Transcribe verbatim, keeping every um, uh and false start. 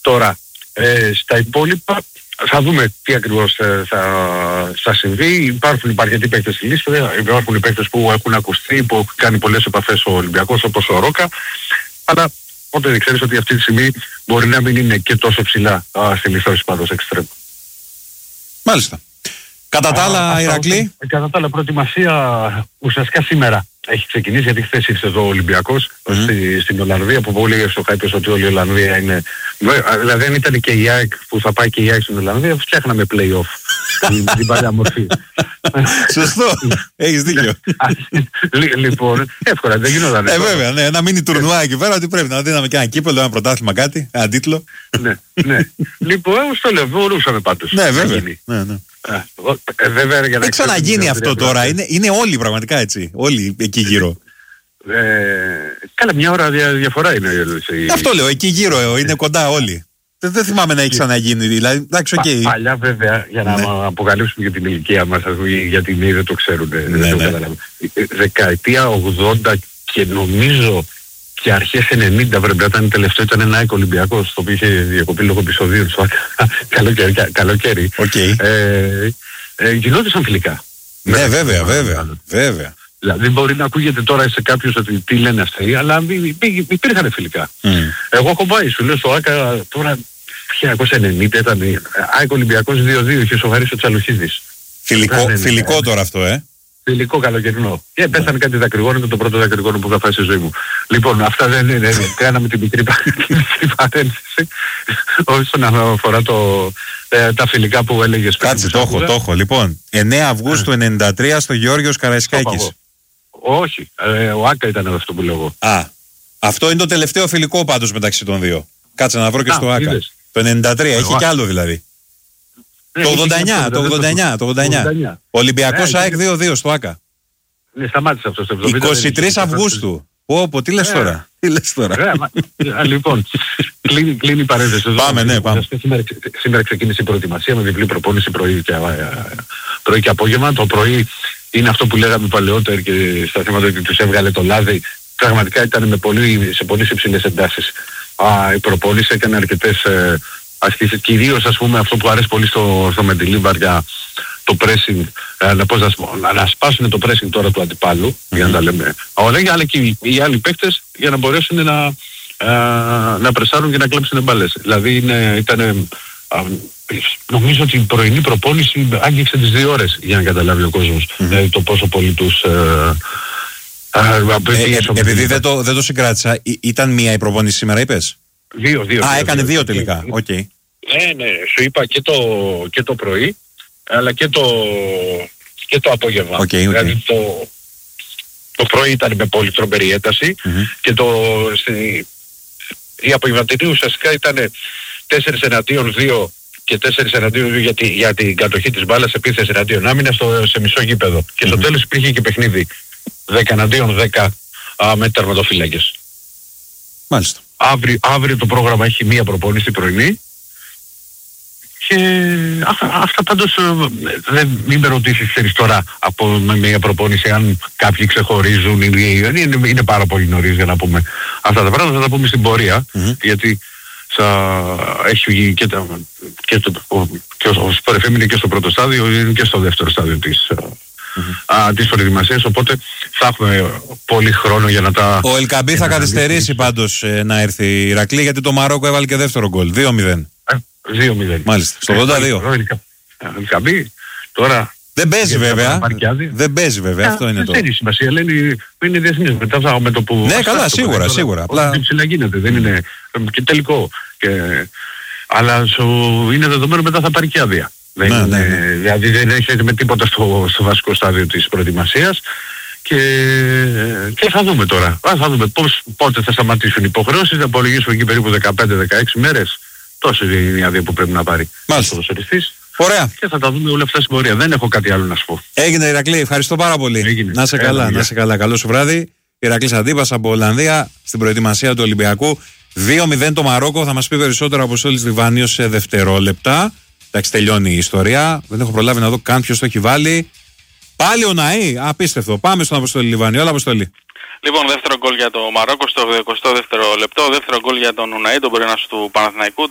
Τώρα, ε, στα υπόλοιπα θα δούμε τι ακριβώς θα, θα, θα συμβεί. Υπάρχουν αρκετοί παίκτες στη λίστα, υπάρχουν παίκτες που έχουν ακουστεί, που έχουν κάνει πολλές επαφές ο Ολυμπιακός όπως ο Ρόκα, αλλά οπότε δεν ξέρεις ότι αυτή τη στιγμή μπορεί να μην είναι και τόσο ψηλά α, στη λίστα ως πάντως εξτρέμ. Μάλιστα. Κατά τα άλλα, Ηρακλή. Κατά τα άλλα, προετοιμασία ουσιαστικά σήμερα έχει ξεκινήσει, γιατί χθες ήρθε εδώ ο Ολυμπιακός mm-hmm. στη, στην Ολλανδία, που πολύ έλεγε στο Χάιπες ότι όλη η Ολλανδία είναι... Δηλαδή αν ήταν και η ΑΕΚ που θα πάει και η ΑΕΚ στην Ολλανδία, φτιάχναμε play-off την, την παλιά μορφή. Σωστό, έχεις δίκιο. Λοιπόν, εύκολα, δεν γινόταν. Ε, βέβαια, ναι, ένα μίνι τουρνουά εκεί πέρα, ότι πρέπει να δίναμε και ένα κύπελο, ένα πρωτάθλημα, κάτι, ένα τίτλο. Ναι, ναι. Λοιπόν, στο λέω, μπορούσαμε πάντως. Ναι, βέβαια. Ε, βέβαια για να δεν ξαναγίνει αυτό τώρα. Είναι, είναι όλοι πραγματικά έτσι. Όλοι εκεί γύρω. Ε, καλά, μια ώρα δια, διαφορά είναι. Αυτό λέω, εκεί γύρω είναι κοντά όλοι. Δεν, δεν θυμάμαι να έχει ξαναγίνει. Δηλαδή, εντάξει, okay. Πα, παλιά βέβαια, για να ναι. αποκαλύψουμε για την ηλικία μας, γιατί οι νέοι δεν το ξέρουν. Ναι, δεν ναι. το δεκαετία ογδόντα και νομίζω και αρχές ενενήντα πρέπει να ήταν τελευταίο, ήταν ένα ΑΕΚ Ολυμπιακός, το οποίο είχε διακοπεί λόγω επεισοδίου στο καλοκαίρι. καλοκαίρι. Okay. Ε, ε, γινόντουσαν φιλικά. Ναι, βέβαια, βέβαια, βέβαια. Δηλαδή μπορεί να ακούγεται τώρα σε κάποιους ότι τι λένε αυτοί, αλλά υπήρχαν φιλικά. Mm. Εγώ έχω πάει, σου λέω στο ΆΚΑ τώρα χίλια εννιακόσια ενενήντα ήταν ΑΕΚ Ολυμπιακός δύο δύο, είχε σοβαρήσει ο Τσαλουχίδης. Φιλικό, φιλικό τώρα αυτό, ε. Φιλικό καλοκαιρινό. Και πέθανε κάτι δακρυγόνο, ήταν το πρώτο δακρυγόνο που θα φάει στη ζωή μου. Λοιπόν, αυτά δεν είναι. Κάναμε την μικρή παρένθεση όσον αφορά το, ε, τα φιλικά που έλεγες πριν. Κάτσε, το έχω, το έχω. Λοιπόν, εννέα Αυγούστου ενενήντα τρία στο Γεώργιος Καραϊσκάκης. Όχι, ε, ο Άκα ήταν αυτό που λέω. Α, αυτό είναι το τελευταίο φιλικό πάντως μεταξύ των δύο. Κάτσε να βρω και Α, στο Άκα. Είδες. Το ενενήντα τρία, έχει κι άλλο δηλαδή. Ναι, το ογδόντα εννιά, το ογδόντα εννιά, το ογδόντα εννιά. Ολυμπιακός ΑΕΚ δύο δύο στο ΆΚΑ. Ναι, σταμάτησε αυτό στο εβδομήντα. είκοσι τρεις Αυγούστου. Πω, πω, τι λες τώρα. Τι λες τώρα. Λοιπόν, κλείνει η παρένθεση. Πάμε, ναι, πάμε. Σήμερα ξεκίνησε η προετοιμασία με διπλή προπόνηση πρωί και απόγευμα. Το πρωί είναι αυτό που λέγαμε παλαιότερα και στα θέματα ότι τους έβγαλε το λάδι. Πραγματικά ήταν με πολύ, σε πολύ υψηλές εντάσεις. Η προπόνηση έκανε αρκετές ασκήσεις, κυρίως ας πούμε αυτό που αρέσει πολύ στο, στο Μεντιλίμπαρ για το pressing, ε, να, να, να σπάσουν το pressing τώρα του αντιπάλου, mm-hmm. για να τα λέμε ωραία, αλλά και οι, οι άλλοι παίκτες για να μπορέσουν να, ε, να πρεσάρουν και να κλέψουν μπάλες. Δηλαδή είναι, ήταν, ε, νομίζω ότι η πρωινή προπόνηση άγγιξε τις δύο ώρες για να καταλάβει ο κόσμος mm-hmm. ε, το πόσο πολύ τους... Ε, ε, ε, επειδή δεν το, δεν το συγκράτησα, Ή, ήταν μία η προπόνηση σήμερα είπες? Δύο, δύο. Α, δύο, έκανε δύο, δύο τελικά. Οκ. Okay. Ναι, ναι, σου είπα και το, και το πρωί, αλλά και το, και το απόγευμα. Okay, okay. Δηλαδή το, το πρωί ήταν με πολύ τρομερή ένταση mm-hmm. και το, στη, η απογευματινή ουσιαστικά ήταν τέσσερις εναντίον δύο και τέσσερις εναντίον δύο για, τη, για την κατοχή της μπάλας, επίθεση εναντίον άμυνα στο, σε μισό γήπεδο. Mm-hmm. Και στο τέλος υπήρχε και παιχνίδι δέκα εναντίον δέκα α, με τερματοφύλακες. Μάλιστα. Αύριο, αύριο το πρόγραμμα έχει μία προπόνηση πρωινή και αυτά, αυτά πάντως δεν, μην με ρωτήσεις ξέρεις τώρα από μία προπόνηση αν κάποιοι ξεχωρίζουν, είναι, είναι, είναι πάρα πολύ νωρίς για να πούμε αυτά τα πράγματα, θα τα πούμε στην πορεία mm-hmm. γιατί θα έχει και, τα, και, το, και ο Sport εφ εμ είναι και στο πρώτο στάδιο, είναι και στο δεύτερο στάδιο της Mm-hmm. της προετοιμασίας, οπότε θα έχουμε πολύ χρόνο για να τα... Ο Ελκαμπή θα καθυστερήσει πάντως ε, να έρθει η Ηρακλή, γιατί το Μαρόκο έβαλε και δεύτερο γκολ, δύο μηδέν. δύο μηδέν. Μάλιστα, στο ογδόντα δύο. Ο Ελκαμπή τώρα... Δεν παίζει βέβαια, δεν παίζει βέβαια, αυτό είναι το... Δεν έχει σημασία, λένε είναι διεθνής, μετά θα έχουμε το που... Ναι, καλά, σίγουρα, σίγουρα. Απλά ψηλά γίνεται, δεν είναι και τελικό. Αλλά είναι δεδομένο μετά θα πάρει και άδεια. Δεν ναι, είναι, ναι, ναι. Δηλαδή δεν έχετε με τίποτα στο, στο βασικό στάδιο της προετοιμασίας και, και θα δούμε τώρα. Α, θα δούμε πώς, πότε θα σταματήσουν οι υποχρεώσεις, θα απολογίσουμε εκεί περίπου δεκαπέντε δεκαέξι μέρες. Τόσο είναι η άδεια που πρέπει να πάρει. Μάλιστα. Ωραία. Και θα τα δούμε όλα αυτά στην πορεία. Δεν έχω κάτι άλλο να σου πω. Έγινε Ηρακλή, ευχαριστώ πάρα πολύ. Έγινε. Να σε καλά, να σε καλά. Καλό σου βράδυ. Ηρακλής Αντίπας από Ολλανδία στην προετοιμασία του Ολυμπιακού. δύο μηδέν το Μαρόκο, θα μας πει περισσότερο από Αποστόλης Λιβάνιος σε δευτερόλεπτα. Εντάξει, τελειώνει η ιστορία. Δεν έχω προλάβει να δω καν ποιος το έχει βάλει. Πάλι ο Ναή, απίστευτο. Πάμε στον Αποστόλη Λιβάνιο. Όλα Αποστόλη. Λοιπόν, δεύτερο γκολ για το Μαρόκο στο εικοστό δεύτερο λεπτό. Δεύτερο γκολ για τον Ουναή, τον πορεινάς του Παναθηναϊκού.